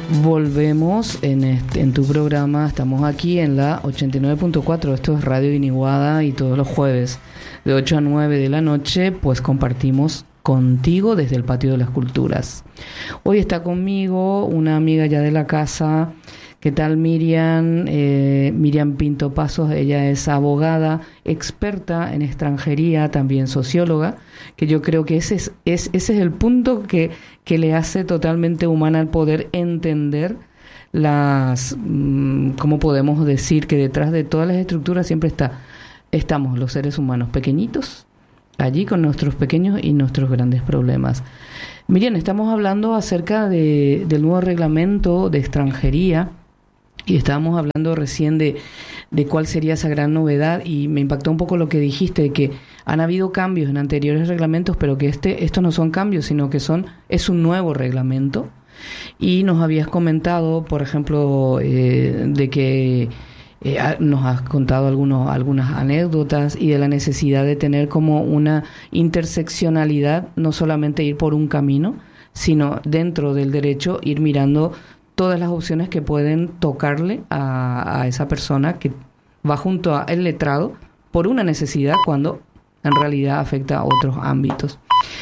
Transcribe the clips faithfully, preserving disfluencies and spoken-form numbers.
Volvemos en, este, en tu programa. Estamos aquí en la ochenta y nueve punto cuatro. Esto es Radio Iniguada y todos los jueves de ocho a nueve de la noche pues compartimos contigo desde el Patio de las Culturas. Hoy está conmigo una amiga ya de la casa. ¿Qué tal, Miriam? Eh, Miriam Pinto Pasos. Ella es abogada, experta en extranjería, también socióloga, que yo creo que ese es, es, ese es el punto que, que le hace totalmente humana el poder entender las, mmm, ¿cómo podemos decir? Que detrás de todas las estructuras siempre está, estamos los seres humanos pequeñitos, allí con nuestros pequeños y nuestros grandes problemas. Miriam, estamos hablando acerca de, del nuevo reglamento de extranjería. Y estábamos hablando recién de, de cuál sería esa gran novedad y me impactó un poco lo que dijiste, de que han habido cambios en anteriores reglamentos, pero que este estos no son cambios, sino que son es un nuevo reglamento. Y nos habías comentado, por ejemplo, eh, de que eh, nos has contado algunos algunas anécdotas y de la necesidad de tener como una interseccionalidad, no solamente ir por un camino, sino dentro del derecho ir mirando todas las opciones que pueden tocarle a, a esa persona que va junto a el letrado por una necesidad cuando en realidad afecta a otros ámbitos.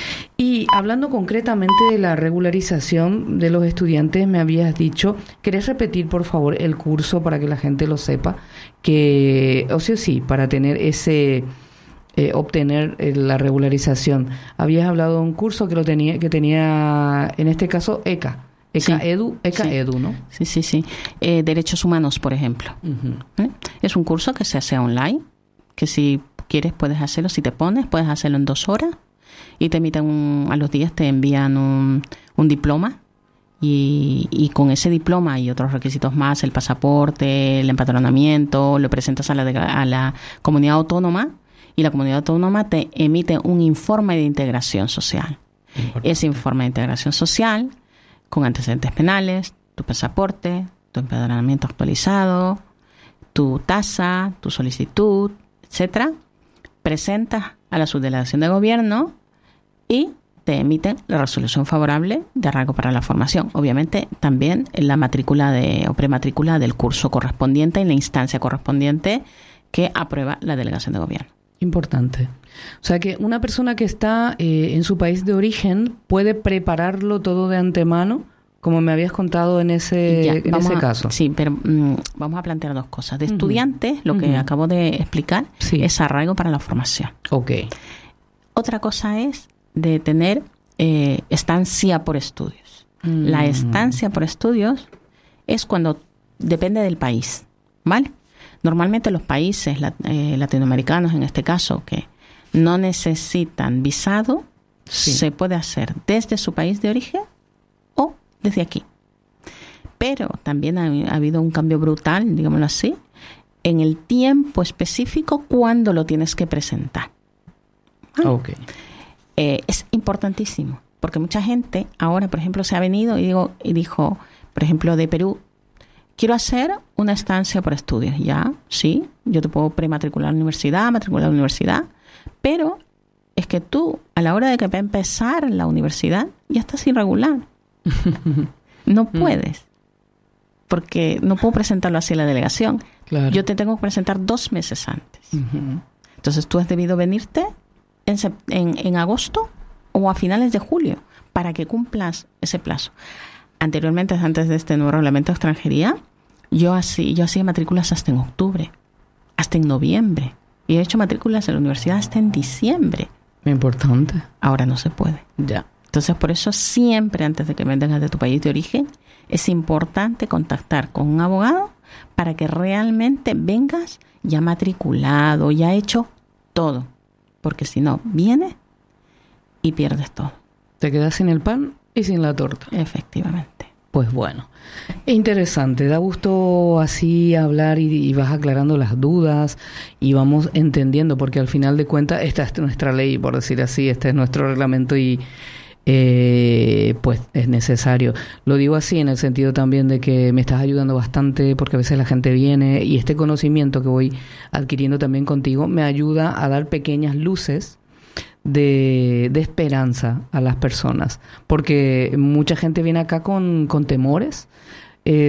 Y hablando concretamente de la regularización de los estudiantes, me habías dicho, ¿querés repetir por favor el curso para que la gente lo sepa? Que, o sea, sí, para tener ese, eh, obtener eh, la regularización. Habías hablado de un curso que lo tenía, que tenía, en este caso, E C A. E C A sí, Edu, E C A sí. Edu, ¿no? Sí, sí, sí. Eh, Derechos Humanos, por ejemplo. Uh-huh. ¿Eh? Es un curso que se hace online, que si quieres puedes hacerlo, si te pones, puedes hacerlo en dos horas y te emiten un, a los días te envían un, un diploma y, y con ese diploma y otros requisitos más, el pasaporte, el empadronamiento, lo presentas a la, a la comunidad autónoma y la comunidad autónoma te emite un informe de integración social. Importante. Ese informe de integración social con antecedentes penales, tu pasaporte, tu empadronamiento actualizado, tu tasa, tu solicitud, etcétera, presentas a la subdelegación de gobierno y te emiten la resolución favorable de arraigo para la formación. Obviamente también la matrícula de, o prematrícula del curso correspondiente en la instancia correspondiente que aprueba la delegación de gobierno. Importante. O sea que una persona que está eh, en su país de origen puede prepararlo todo de antemano, como me habías contado en ese, ya, en ese a, caso. Sí, pero um, vamos a plantear dos cosas. De estudiante, uh-huh. lo uh-huh. que acabo de explicar, sí. es arraigo para la formación. Okay. Otra cosa es de tener eh, estancia por estudios. Mm. La estancia por estudios es cuando depende del país, ¿vale? Normalmente los países eh, latinoamericanos, en este caso, que no necesitan visado, sí. se puede hacer desde su país de origen o desde aquí. Pero también ha, ha habido un cambio brutal, digámoslo así, en el tiempo específico cuando lo tienes que presentar. ¿Vale? Okay. Eh, es importantísimo, porque mucha gente ahora, por ejemplo, se ha venido y, digo, y dijo, por ejemplo, de Perú, quiero hacer una estancia por estudios. Ya, sí, yo te puedo prematricular a la universidad, matricular a la universidad, pero es que tú, a la hora de que va a empezar la universidad, ya estás irregular. No puedes, porque no puedo presentarlo así a la delegación. Claro. Yo te tengo que presentar dos meses antes. Uh-huh. Entonces, tú has debido venirte en, en, en agosto o a finales de julio para que cumplas ese plazo. Anteriormente, antes de este nuevo reglamento de extranjería, yo hacía, yo hacía matrículas hasta en octubre, hasta en noviembre. Y he hecho matrículas en la universidad hasta en diciembre. Importante. Ahora no se puede. Ya. Entonces, por eso siempre, antes de que vengas de tu país de origen, es importante contactar con un abogado para que realmente vengas ya matriculado, ya hecho todo. Porque si no, vienes y pierdes todo. Te quedas sin el pan y sin la torta. Efectivamente. Pues bueno, interesante, da gusto así hablar y, y vas aclarando las dudas y vamos entendiendo, porque al final de cuentas esta es nuestra ley, por decir así, este es nuestro reglamento y eh, pues es necesario. Lo digo así en el sentido también de que me estás ayudando bastante, porque a veces la gente viene y este conocimiento que voy adquiriendo también contigo me ayuda a dar pequeñas luces de, de esperanza a las personas, porque mucha gente viene acá con, con temores. Eh,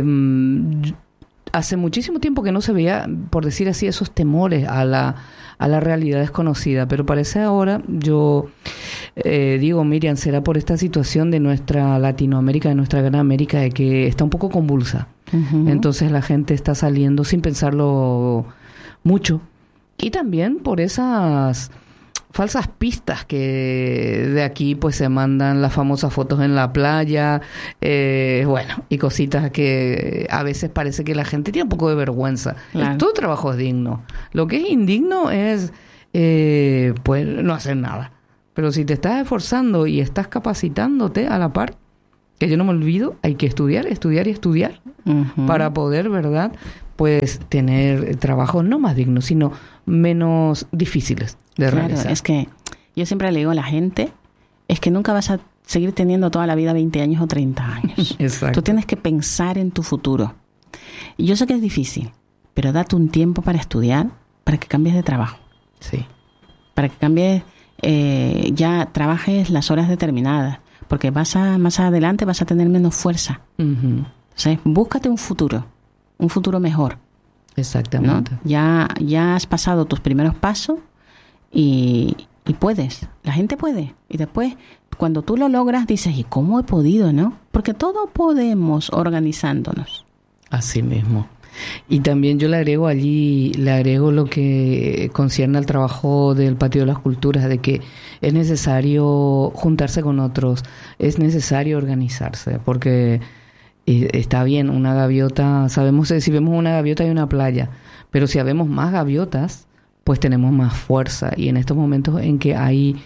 hace muchísimo tiempo que no se veía, por decir así, esos temores a la, a la realidad desconocida, pero parece ahora, yo eh, digo, Miriam, será por esta situación de nuestra Latinoamérica, de nuestra gran América, de que está un poco convulsa. Uh-huh. Entonces la gente está saliendo sin pensarlo mucho. Y también por esas falsas pistas que de aquí pues se mandan, las famosas fotos en la playa, eh, bueno, y cositas que a veces parece que la gente tiene un poco de vergüenza. Claro. Todo trabajo es digno. Lo que es indigno es eh, pues no hacer nada. Pero si te estás esforzando y estás capacitándote a la par, que yo no me olvido, hay que estudiar, estudiar y estudiar uh-huh. para poder, ¿verdad?, pues tener trabajos no más dignos, sino menos difíciles de claro, realizar. Es que yo siempre le digo a la gente, es que nunca vas a seguir teniendo toda la vida veinte años o treinta años. Exacto. Tú tienes que pensar en tu futuro. Y yo sé que es difícil, pero date un tiempo para estudiar, para que cambies de trabajo. Sí. Para que cambies, eh, ya trabajes las horas determinadas, porque vas a, más adelante vas a tener menos fuerza. Uh-huh. O sea, búscate un futuro. Un futuro mejor. Exactamente. ¿No? Ya, ya has pasado tus primeros pasos y, y puedes. La gente puede. Y después, cuando tú lo logras, dices, ¿y cómo he podido, no? Porque todos podemos organizándonos. Así mismo. Y también yo le agrego allí, le agrego lo que concierne al trabajo del Patio de las Culturas, de que es necesario juntarse con otros, es necesario organizarse, porque y está bien, una gaviota, sabemos si vemos una gaviota hay una playa, pero si habemos más gaviotas, pues tenemos más fuerza. Y en estos momentos en que hay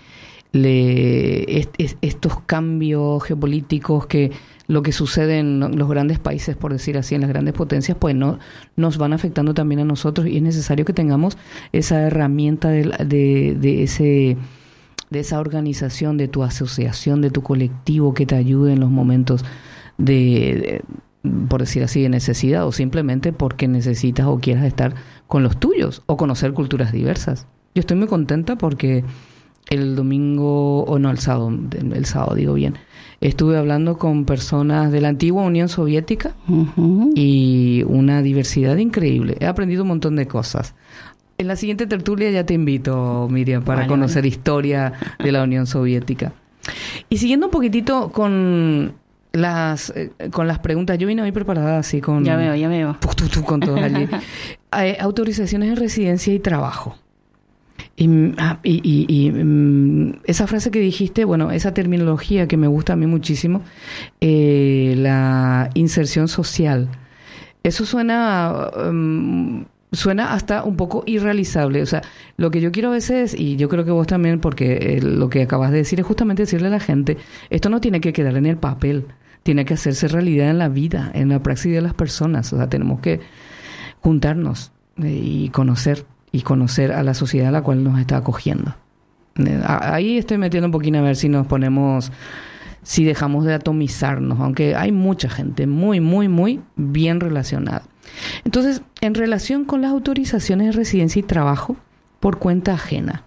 le, est, est, estos cambios geopolíticos, que lo que sucede en los grandes países, por decir así, en las grandes potencias, pues no nos van afectando también a nosotros, y es necesario que tengamos esa herramienta de, de, de ese de esa organización, de tu asociación, de tu colectivo, que te ayude en los momentos De, de, por decir así, de necesidad, o simplemente porque necesitas o quieras estar con los tuyos o conocer culturas diversas. Yo estoy muy contenta porque el domingo, o no, el sábado, el sábado digo bien, estuve hablando con personas de la antigua Unión Soviética uh-huh. y una diversidad increíble. He aprendido un montón de cosas. En la siguiente tertulia ya te invito, Miriam, para vale, conocer vale. historia de la Unión Soviética. Y siguiendo un poquitito con las eh, con las preguntas, yo vine hoy preparada así con... Ya veo, ya veo. Tú, tú, tú, con todos allí. eh, autorizaciones de residencia y trabajo. Y, ah, y, y, y um, esa frase que dijiste, bueno, esa terminología que me gusta a mí muchísimo, eh, la inserción social. Eso suena... Um, suena hasta un poco irrealizable. O sea, lo que yo quiero a veces, y yo creo que vos también, porque eh, lo que acabas de decir es justamente decirle a la gente, esto no tiene que quedar en el papel, tiene que hacerse realidad en la vida, en la praxis de las personas. O sea, tenemos que juntarnos eh, y conocer, y conocer a la sociedad a la cual nos está acogiendo. Eh, ahí estoy metiendo un poquito a ver si nos ponemos, si dejamos de atomizarnos, aunque hay mucha gente muy, muy, muy bien relacionada. Entonces, en relación con las autorizaciones de residencia y trabajo por cuenta ajena,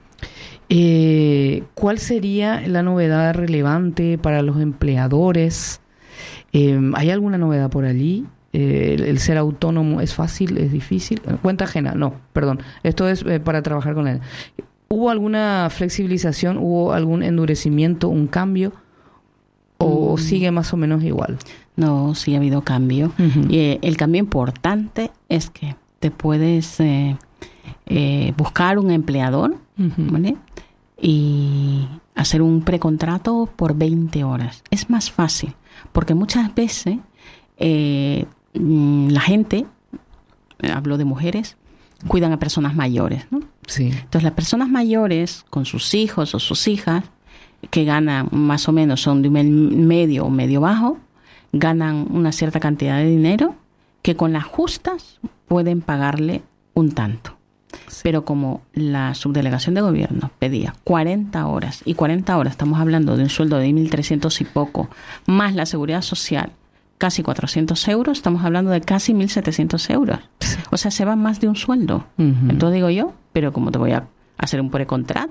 eh, ¿cuál sería la novedad relevante para los empleadores? Eh, ¿Hay alguna novedad por allí? Eh, el, el ser autónomo es fácil, es difícil. Cuenta ajena, no, perdón. Esto es eh, para trabajar con él. ¿Hubo alguna flexibilización? ¿Hubo algún endurecimiento, un cambio? ¿O mm. sigue más o menos igual? No, sí ha habido cambio. Uh-huh. Y eh, el cambio importante es que te puedes eh, eh, buscar un empleador, uh-huh. ¿vale? Y hacer un precontrato por veinte horas. Es más fácil, porque muchas veces eh, la gente, hablo de mujeres, cuidan a personas mayores, ¿no? Sí. Entonces las personas mayores con sus hijos o sus hijas, que ganan más o menos, son de un medio o medio bajo, ganan una cierta cantidad de dinero que con las justas pueden pagarle un tanto. Sí. Pero como la subdelegación de gobierno pedía cuarenta horas, y cuarenta horas estamos hablando de un sueldo de mil trescientos y poco, más la seguridad social, casi cuatrocientos euros, estamos hablando de casi mil setecientos euros. Sí. O sea, se va más de un sueldo. Uh-huh. Entonces digo yo, pero ¿cómo te voy a hacer un precontrato?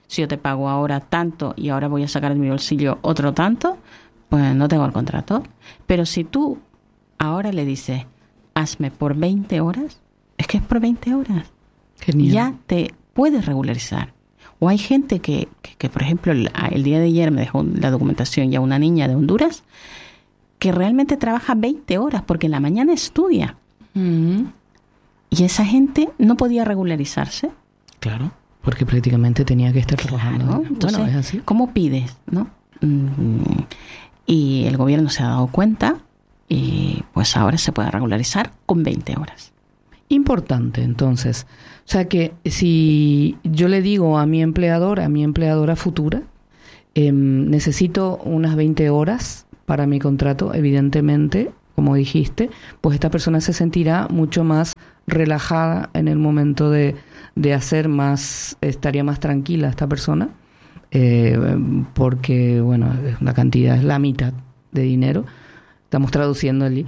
Si yo te pago ahora tanto y ahora voy a sacar de mi bolsillo otro tanto, pues no tengo el contrato. Pero si tú ahora le dices, hazme por veinte horas, es que es por veinte horas. Genial. Ya te puedes regularizar. O hay gente que, que, que por ejemplo, el, el día de ayer me dejó la documentación ya una niña de Honduras que realmente trabaja veinte horas porque en la mañana estudia. Mm. Y esa gente no podía regularizarse. Claro, porque prácticamente tenía que estar Claro, trabajando. entonces, Bueno, es así. ¿cómo pides, no? Mm, y el gobierno se ha dado cuenta y pues ahora se puede regularizar con veinte horas. Importante, entonces. O sea que si yo le digo a mi empleador, a mi empleadora futura, eh, necesito unas veinte horas para mi contrato, evidentemente, como dijiste, pues esta persona se sentirá mucho más relajada en el momento de, de hacer más, estaría más tranquila esta persona, eh, porque, bueno, la cantidad es la mitad de dinero. Estamos traduciendo allí.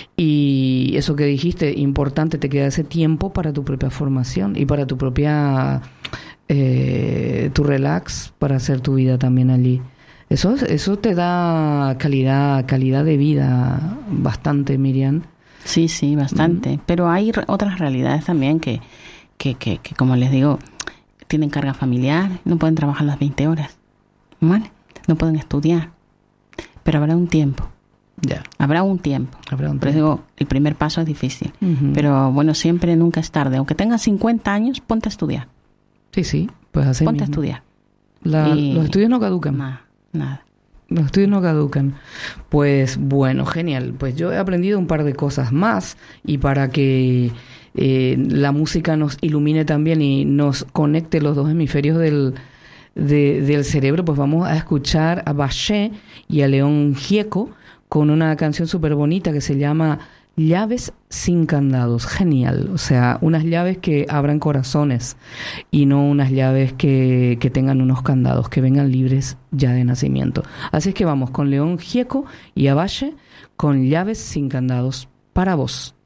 Y eso que dijiste, importante, te queda ese tiempo para tu propia formación y para tu propia, eh, tu relax, para hacer tu vida también allí. Eso, eso te da calidad, calidad de vida bastante, Miriam. Sí, sí, bastante. Mm. Pero hay re- otras realidades también que, que, que, que, como les digo, tienen carga familiar, no pueden trabajar las veinte horas, ¿vale? No pueden estudiar. Pero habrá un tiempo. Ya. Habrá un tiempo. Habrá un Por eso digo, el primer paso es difícil. Uh-huh. Pero bueno, siempre nunca es tarde. Aunque tengas cincuenta años, ponte a estudiar. Sí, sí, pues así Ponte mismo. a estudiar. La, y... Los estudios no caducan. Nada, nada. Los estudios no caducan. Pues bueno, genial. Pues yo he aprendido un par de cosas más y para que eh, la música nos ilumine también y nos conecte los dos hemisferios del, de, del cerebro, pues vamos a escuchar a Baché y a León Gieco con una canción súper bonita que se llama Llaves sin candados. Genial. O sea, unas llaves que abran corazones y no unas llaves que, que tengan unos candados, que vengan libres ya de nacimiento. Así es que vamos con León Gieco y Abache con Llaves sin candados para vos.